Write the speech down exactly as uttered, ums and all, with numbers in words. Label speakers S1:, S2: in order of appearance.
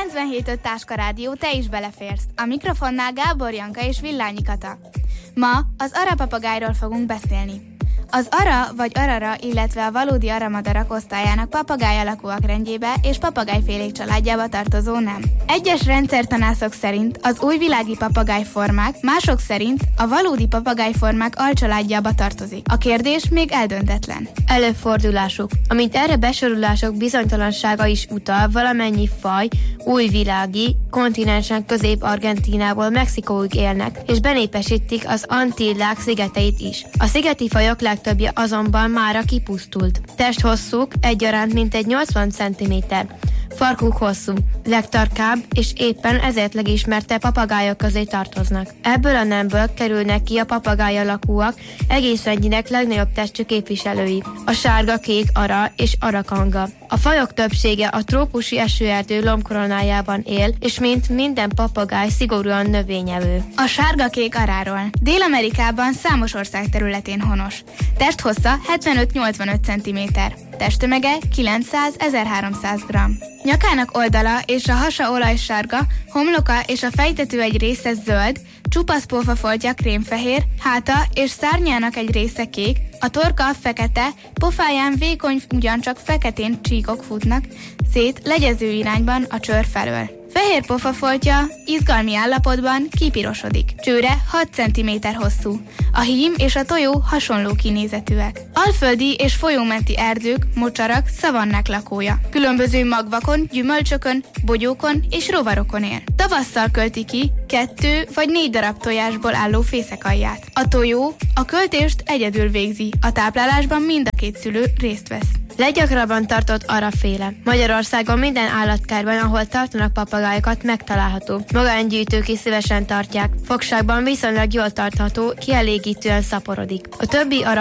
S1: kilencvenhét öt Táska Rádió, te is beleférsz. A mikrofonnál Gábor Janka és Villányi Kata. Ma az arapapagájról fogunk beszélni. Az ara vagy arara, illetve a valódi aramadarak osztályának papagáj alakúak rendjébe és papagájfélék családjába tartozó nem. Egyes rendszertanászok szerint az újvilági papagájformák, mások szerint a valódi papagájformák alcsaládjába tartozik. A kérdés még eldöntetlen.
S2: Előfordulásuk. Amint erre besorolások bizonytalansága is utal, valamennyi faj újvilági kontinensen Közép-Argentínából Mexikóig élnek, és benépesítik az Antillák szigeteit is. A szigeti fajok legtöbbje azonban mára kipusztult. Testhosszuk egyaránt mintegy nyolcvan centiméter. Farkuk hosszú, legtarkább és éppen ezért legismertebb papagájok közé tartoznak. Ebből a nemből kerülnek ki a papagáj alakúak egész rendjének legnagyobb testű képviselői, a sárga, kék ara és arakanga. A fajok többsége a trópusi esőerdő lombkoronájában él, és mint minden papagáj szigorúan növényevő.
S1: A sárga-kék aráról. Dél-Amerikában számos ország területén honos. Testhossza hetvenöt-nyolcvanöt centiméter. Testtömege kilencszáz-ezerháromszáz gramm. Nyakának oldala és a hasa olajsárga, homloka és a fejtető egy része zöld, csupasz pofafoltja krémfehér, háta és szárnyának egy része kék, a torka fekete, pofáján vékony, ugyancsak feketén csíkok futnak szét legyező irányban a csőr felől. Fehér pofafoltja izgalmi állapotban kipirosodik. Csőre hat centiméter hosszú. A hím és a tojó hasonló kinézetűek. Alföldi és folyómenti erdők, mocsarak, szavannák lakója. Különböző magvakon, gyümölcsökön, bogyókon és rovarokon él. Tavasszal költi ki kettő vagy négy darab tojásból álló fészekalját. A tojó a költést egyedül végzi, a táplálásban mind a két szülő részt vesz.
S2: Leggyakrabban tartott araféle. Magyarországon minden állatkertben, ahol tartanak papagájokat, megtalálható. Magángyűjtők is szívesen tartják. Fogságban viszonylag jól tartható, kielégítően szaporodik. A többi ara